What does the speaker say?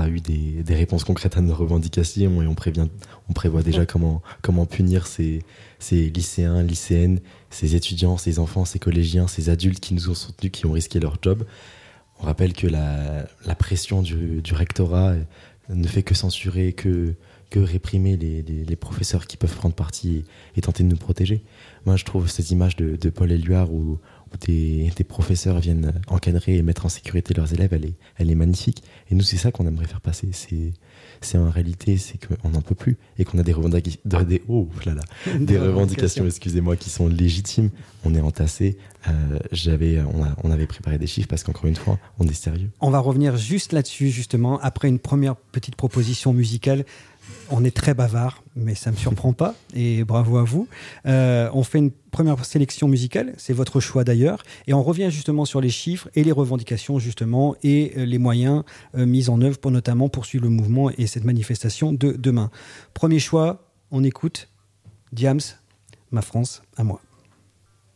pas eu des réponses concrètes à nos revendications et on prévoit déjà comment punir ces lycéens, lycéennes, ces étudiants, ces enfants, ces collégiens, ces adultes qui nous ont soutenus, qui ont risqué leur job. On rappelle que la pression du rectorat ne fait que censurer, que réprimer les professeurs qui peuvent prendre parti et tenter de nous protéger. Moi, je trouve ces images de Paul Éluard où des professeurs viennent encadrer et mettre en sécurité leurs élèves, elle est magnifique. Et nous, c'est ça qu'on aimerait faire passer. C'est en réalité, c'est qu'on n'en peut plus et qu'on a des revendications, excusez-moi, qui sont légitimes. On est entassés. On avait préparé des chiffres parce qu'encore une fois, on est sérieux. On va revenir juste là-dessus, justement, après une première petite proposition musicale. On est très bavard, mais ça ne me surprend pas, et bravo à vous. On fait une première sélection musicale, c'est votre choix d'ailleurs, et on revient justement sur les chiffres et les revendications justement, et les moyens mis en œuvre pour notamment poursuivre le mouvement et cette manifestation de demain. Premier choix, on écoute Diams, Ma France à moi.